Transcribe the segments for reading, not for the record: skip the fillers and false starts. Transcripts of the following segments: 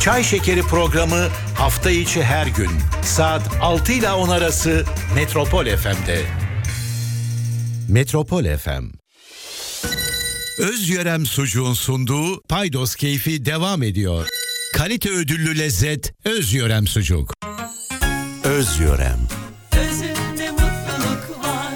Çay Şekeri programı hafta içi her gün saat 6 ile 10 arası Metropol FM'de. Metropol FM. Özyörem Sucuğun sunduğu Paydos Keyfi devam ediyor. Kalite ödüllü lezzet Özyörem Sucuk. Özyörem. Özünde mutluluk var.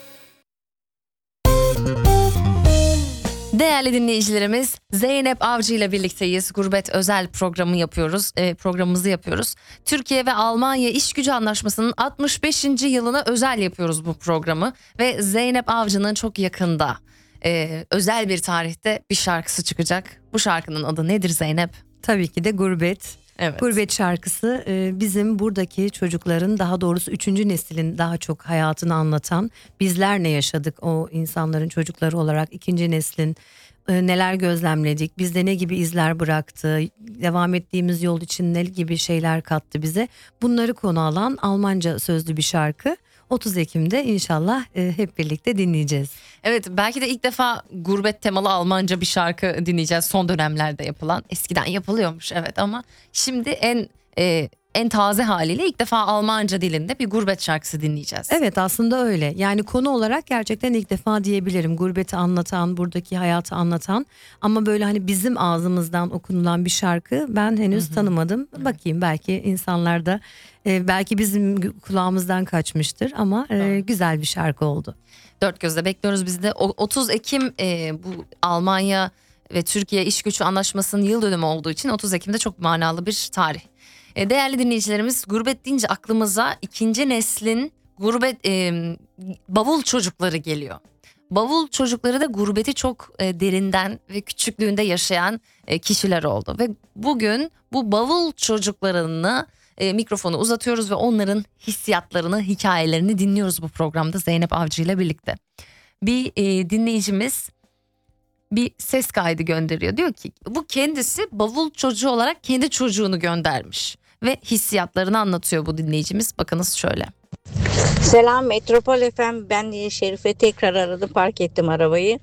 Değerli dinleyicilerimiz, Zeynep Avcı ile birlikteyiz. Gurbet özel programımızı yapıyoruz. Türkiye ve Almanya İşgücü Anlaşması'nın 65. yılına özel yapıyoruz bu programı. Ve Zeynep Avcı'nın çok yakında özel bir tarihte bir şarkısı çıkacak. Bu şarkının adı nedir Zeynep? Tabii ki de Gurbet. Evet. Gurbet şarkısı bizim buradaki çocukların, daha doğrusu 3. neslin daha çok hayatını anlatan, bizler ne yaşadık o insanların çocukları olarak, 2. neslin neler gözlemledik, bizde ne gibi izler bıraktı, devam ettiğimiz yol için ne gibi şeyler kattı bize, bunları konu alan Almanca sözlü bir şarkı. 30 Ekim'de inşallah hep birlikte dinleyeceğiz. Evet, belki de ilk defa gurbet temalı Almanca bir şarkı dinleyeceğiz son dönemlerde yapılan. Eskiden yapılıyormuş evet, ama şimdi en taze haliyle ilk defa Almanca dilinde bir gurbet şarkısı dinleyeceğiz. Evet, aslında öyle. Yani konu olarak gerçekten ilk defa diyebilirim. Gurbeti anlatan, buradaki hayatı anlatan, ama böyle hani bizim ağzımızdan okunulan bir şarkı ben henüz tanımadım. Bakayım, belki insanlar da belki bizim kulağımızdan kaçmıştır ama güzel bir şarkı oldu. Dört gözle bekliyoruz biz de. 30 Ekim bu Almanya ve Türkiye İşgücü Anlaşması'nın yıl dönümü olduğu için 30 Ekim'de çok manalı bir tarih. Değerli dinleyicilerimiz, gurbet deyince aklımıza 2. neslin bavul çocukları geliyor. Bavul çocukları da gurbeti çok derinden ve küçüklüğünde yaşayan kişiler oldu. Ve bugün bu bavul çocuklarını mikrofonu uzatıyoruz ve onların hissiyatlarını, hikayelerini dinliyoruz bu programda Zeynep Avcı ile birlikte. Bir dinleyicimiz bir ses kaydı gönderiyor. Diyor ki bu kendisi bavul çocuğu olarak kendi çocuğunu göndermiş ve hissiyatlarını anlatıyor bu dinleyicimiz. Bakınız şöyle. Selam Metropol FM, ben Şerife, tekrar aradım, park ettim arabayı.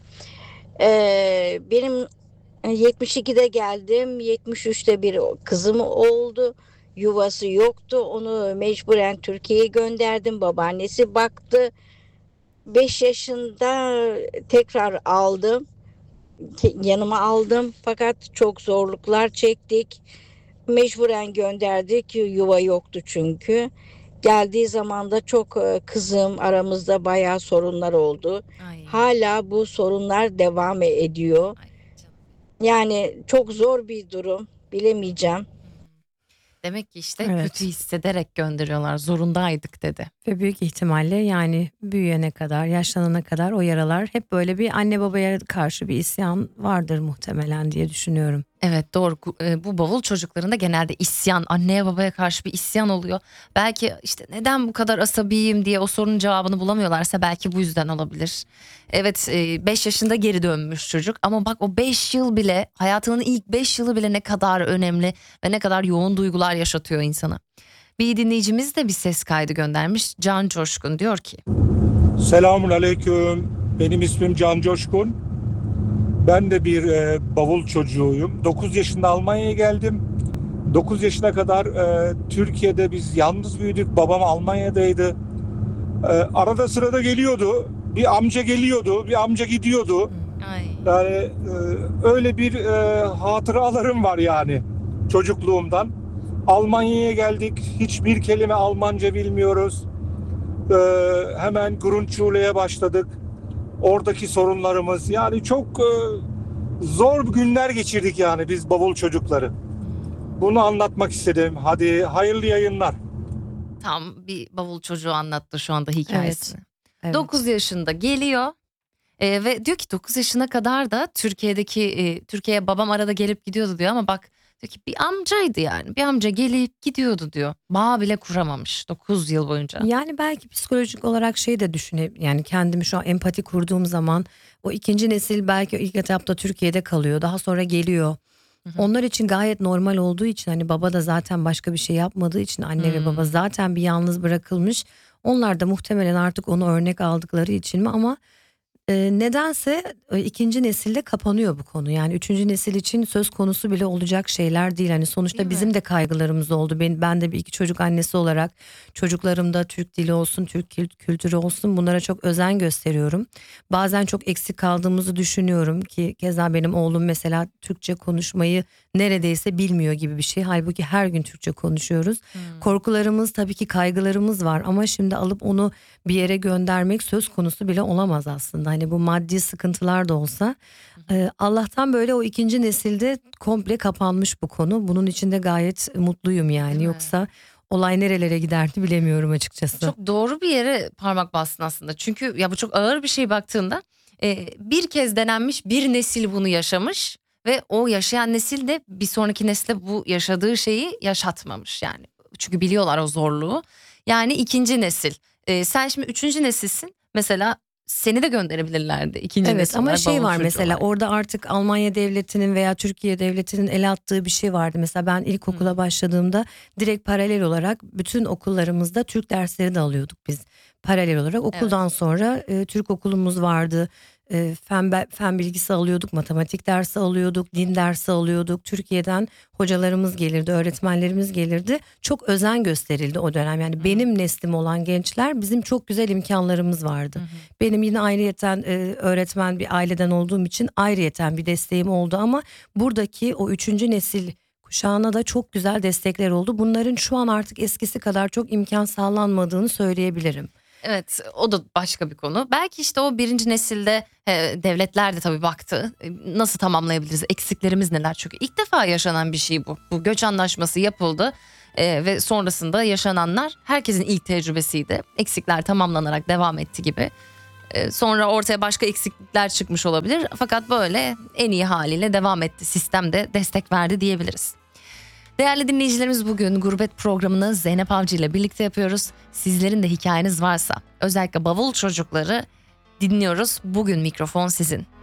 Benim 72'de geldim, 73'te bir kızım oldu, yuvası yoktu, onu mecburen Türkiye'ye gönderdim, babaannesi baktı. 5 yaşında tekrar aldım, yanıma aldım, fakat çok zorluklar çektik, mecburen gönderdik, yuva yoktu çünkü. Geldiği zaman da çok kızım, aramızda bayağı sorunlar oldu. Ay. Hala bu sorunlar devam ediyor. Ay canım. Yani çok zor bir durum, bilemeyeceğim. Demek ki işte Evet. kötü hissederek gönderiyorlar. Zorundaydık dedi. Ve büyük ihtimalle yani büyüyene kadar, yaşlanana kadar o yaralar hep böyle bir anne babaya karşı bir isyan vardır muhtemelen diye düşünüyorum. Evet, doğru. Bu bavul çocuklarında genelde isyan, anneye babaya karşı bir isyan oluyor. Belki işte neden bu kadar asabiyim diye o sorunun cevabını bulamıyorlarsa belki bu yüzden olabilir. Evet, 5 yaşında geri dönmüş çocuk, ama bak o 5 yıl bile, hayatının ilk 5 yılı bile ne kadar önemli ve ne kadar yoğun duygular yaşatıyor insana. Bir dinleyicimiz de bir ses kaydı göndermiş. Can Coşkun diyor ki. Selamun aleyküm. Benim ismim Can Coşkun. Ben de bir bavul çocuğuyum. 9 yaşında Almanya'ya geldim. 9 yaşına kadar Türkiye'de biz yalnız büyüdük. Babam Almanya'daydı. Arada sırada geliyordu. Bir amca geliyordu, bir amca gidiyordu. Ay. Yani öyle bir hatıralarım var yani çocukluğumdan. Almanya'ya geldik. Hiçbir kelime Almanca bilmiyoruz. Hemen Grundschule'ye başladık. Oradaki sorunlarımız, yani çok zor günler geçirdik yani biz bavul çocukları. Bunu anlatmak istedim. Hadi hayırlı yayınlar. Tam bir bavul çocuğu anlattı şu anda hikayesini. Evet. 9 yaşında geliyor ve diyor ki 9 yaşına kadar da Türkiye'ye babam arada gelip gidiyordu diyor, ama bak diyor ki bir amcaydı yani. Bir amca gelip gidiyordu diyor. Bağ bile kuramamış 9 yıl boyunca. Yani belki psikolojik olarak şey de düşünüp, yani kendimi şu an empati kurduğum zaman o 2. nesil belki ilk etapta Türkiye'de kalıyor, daha sonra geliyor. Onlar için gayet normal olduğu için, hani baba da zaten başka bir şey yapmadığı için, anne ve baba zaten bir yalnız bırakılmış. Onlar da muhtemelen artık onu örnek aldıkları için mi, ama Nedense ikinci nesilde kapanıyor bu konu. Yani üçüncü nesil için söz konusu bile olacak şeyler değil. Hani sonuçta Değil mi? bizim de kaygılarımız oldu. Ben de bir iki çocuk annesi olarak çocuklarımda Türk dili olsun, Türk kültürü olsun, bunlara çok özen gösteriyorum. Bazen çok eksik kaldığımızı düşünüyorum ki keza benim oğlum mesela Türkçe konuşmayı neredeyse bilmiyor gibi bir şey. Halbuki her gün Türkçe konuşuyoruz. Korkularımız, tabii ki kaygılarımız var ama şimdi alıp onu bir yere göndermek söz konusu bile olamaz aslında. Hani bu maddi sıkıntılar da olsa Allah'tan böyle o ikinci nesilde komple kapanmış bu konu. Bunun için de gayet mutluyum yani. Değil mi? Yoksa olay nerelere giderdi bilemiyorum açıkçası. Çok doğru bir yere parmak bastın aslında. Çünkü ya bu çok ağır bir şey baktığında. Bir kez denenmiş, bir nesil bunu yaşamış ve o yaşayan nesil de bir sonraki nesle bu yaşadığı şeyi yaşatmamış yani. Çünkü biliyorlar o zorluğu. Yani ikinci nesil. Sen şimdi üçüncü nesilsin. Mesela seni de gönderebilirlerdi ikinci Evet nesil ama olarak, şey bavul var çocuğu mesela olarak. orada artık Almanya devletinin veya Türkiye devletinin el attığı bir şey vardı. Mesela ben ilkokula başladığımda direkt paralel olarak bütün okullarımızda Türk dersleri de alıyorduk biz. Paralel olarak okuldan sonra Türk okulumuz vardı. Fen bilgisi alıyorduk, matematik dersi alıyorduk, din dersi alıyorduk. Türkiye'den hocalarımız gelirdi, öğretmenlerimiz gelirdi. Çok özen gösterildi o dönem. Yani benim neslim olan gençler, bizim çok güzel imkanlarımız vardı. Benim yine ayrıyeten öğretmen bir aileden olduğum için ayrıyeten bir desteğim oldu ama buradaki o üçüncü nesil kuşağına da çok güzel destekler oldu. Bunların şu an artık eskisi kadar çok imkan sağlanmadığını söyleyebilirim. Evet, o da başka bir konu. Belki işte o birinci nesilde devletler de tabii baktı. Nasıl tamamlayabiliriz? Eksiklerimiz neler? Çünkü ilk defa yaşanan bir şey bu. Bu göç anlaşması yapıldı ve sonrasında yaşananlar herkesin ilk tecrübesiydi. Eksikler tamamlanarak devam etti gibi. Sonra ortaya başka eksiklikler çıkmış olabilir. Fakat böyle en iyi haliyle devam etti. Sistem de destek verdi diyebiliriz. Değerli dinleyicilerimiz, bugün Gurbet programını Zeynep Avcı ile birlikte yapıyoruz. Sizlerin de hikayeniz varsa özellikle bavul çocukları dinliyoruz. Bugün mikrofon sizin.